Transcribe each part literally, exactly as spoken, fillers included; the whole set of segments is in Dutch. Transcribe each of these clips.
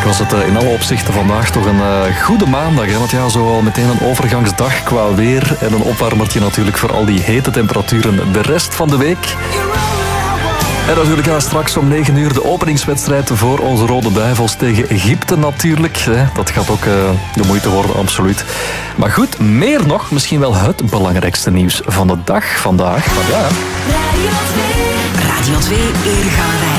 Eigenlijk was het in alle opzichten vandaag toch een uh, goede maandag. Hè? Want ja, zo al meteen een overgangsdag qua weer. En een opwarmertje natuurlijk voor al die hete temperaturen de rest van de week. En natuurlijk ja, straks om negen uur de openingswedstrijd voor onze Rode Duivels tegen Egypte natuurlijk. Hè? Dat gaat ook uh, de moeite worden, absoluut. Maar goed, meer nog, misschien wel het belangrijkste nieuws van de dag vandaag. Maar ja. Radio twee. Radio twee Eregalerij.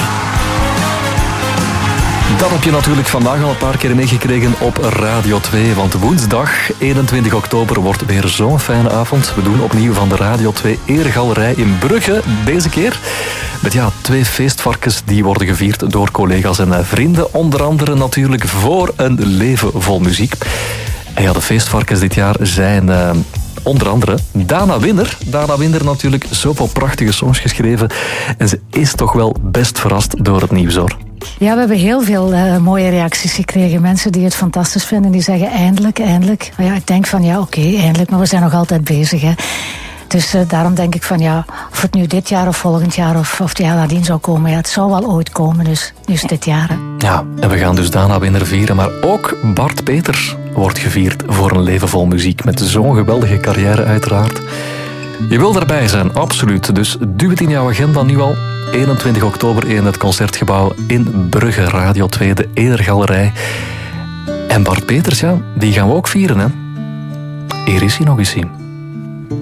Dat heb je natuurlijk vandaag al een paar keer meegekregen op Radio twee. Want woensdag eenentwintig oktober wordt weer zo'n fijne avond. We doen opnieuw van de Radio twee Eregalerij in Brugge deze keer. Met ja, twee feestvarkens die worden gevierd door collega's en vrienden. Onder andere natuurlijk voor een leven vol muziek. En ja, de feestvarkens dit jaar zijn... Uh, Onder andere Dana Winner. Dana Winner natuurlijk, zoveel prachtige songs geschreven. En ze is toch wel best verrast door het nieuws, hoor. Ja, we hebben heel veel uh, mooie reacties gekregen. Mensen die het fantastisch vinden, die zeggen eindelijk, eindelijk. Maar ja, ik denk van ja, oké, okay, eindelijk, maar we zijn nog altijd bezig, hè. Dus uh, daarom denk ik van ja, of het nu dit jaar of volgend jaar of, of het jaar nadien zou komen, ja, het zou wel ooit komen, dus nu is het dit jaar. Hè. Ja, en we gaan dus Dana Winner vieren, maar ook Bart Peters wordt gevierd voor een leven vol muziek. Met zo'n geweldige carrière uiteraard. Je wil daarbij zijn, absoluut. Dus duw het in jouw agenda nu al. eenentwintig oktober in het Concertgebouw in Brugge, Radio twee, de Eregalerij. En Bart Peters, ja, die gaan we ook vieren, hè. Hier is hij nog eens zien.